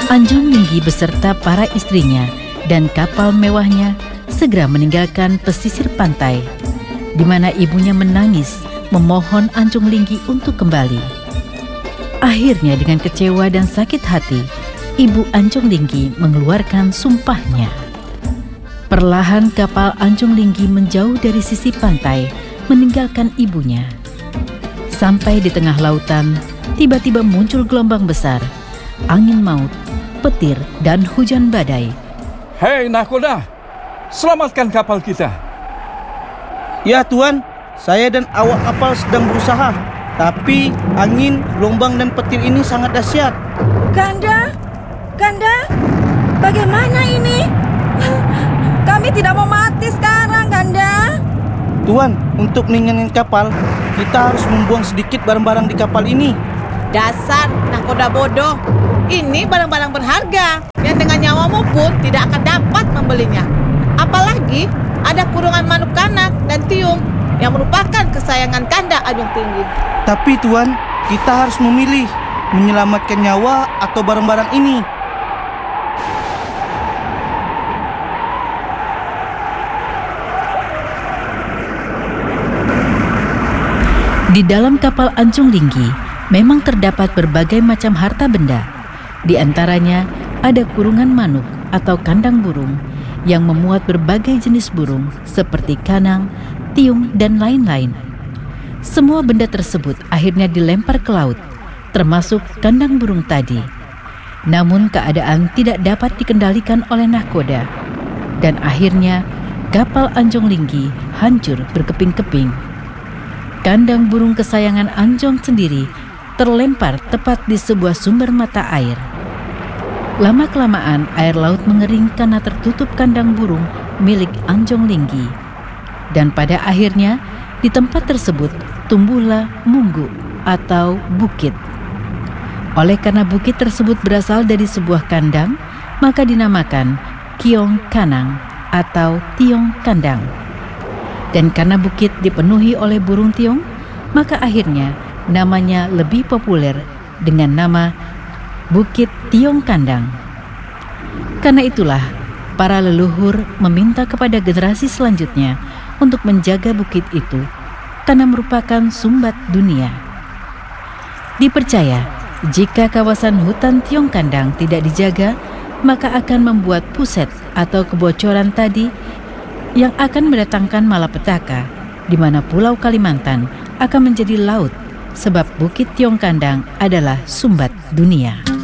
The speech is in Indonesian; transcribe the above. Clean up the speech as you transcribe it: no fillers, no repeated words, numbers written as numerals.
Anjong Linggi beserta para istrinya dan kapal mewahnya segera meninggalkan pesisir pantai, di mana ibunya menangis memohon Anjong Linggi untuk kembali. Akhirnya dengan kecewa dan sakit hati, ibu Anjong Linggi mengeluarkan sumpahnya. Perlahan kapal Anjong Linggi menjauh dari sisi pantai, meninggalkan ibunya. Sampai di tengah lautan, tiba-tiba muncul gelombang besar, angin maut, petir, dan hujan badai. Hei nahkoda, selamatkan kapal kita. Ya Tuan, saya dan awak kapal sedang berusaha, tapi angin, gelombang, dan petir ini sangat dahsyat. Ganda, bagaimana ini? Kami tidak mau mati sekarang, Ganda. Tuan, untuk meringankan kapal, kita harus membuang sedikit barang-barang di kapal ini. Dasar nahkoda bodoh. Ini barang-barang berharga yang dengan nyawamu pun tidak akan dapat membelinya. Apalagi ada kurungan manuk kanak dan tiung yang merupakan kesayangan Kanda Anjong Tinggi. Tapi Tuan, kita harus memilih menyelamatkan nyawa atau barang-barang ini. Di dalam kapal Anjong Linggi memang terdapat berbagai macam harta benda. Di antaranya ada kurungan manuk atau kandang burung yang memuat berbagai jenis burung seperti kanang, tiung, dan lain-lain. Semua benda tersebut akhirnya dilempar ke laut, termasuk kandang burung tadi. Namun keadaan tidak dapat dikendalikan oleh nahkoda, dan akhirnya kapal Anjong Linggi hancur berkeping-keping. Kandang burung kesayangan Anjong sendiri terlempar tepat di sebuah sumber mata air. Lama-kelamaan air laut mengering karena tertutup kandang burung milik Anjong Linggi. Dan pada akhirnya di tempat tersebut tumbuhlah munggu atau bukit. Oleh karena bukit tersebut berasal dari sebuah kandang, maka dinamakan Kiong Kanang atau Tiong Kandang. Dan karena bukit dipenuhi oleh burung tiong, maka akhirnya namanya lebih populer dengan nama Bukit Tiong Kandang. Karena itulah para leluhur meminta kepada generasi selanjutnya untuk menjaga bukit itu karena merupakan sumbat dunia. Dipercaya jika kawasan hutan Tiong Kandang tidak dijaga, maka akan membuat puset atau kebocoran tadi yang akan mendatangkan malapetaka, di mana Pulau Kalimantan akan menjadi laut sebab Bukit Tiong Kandang adalah sumbat dunia.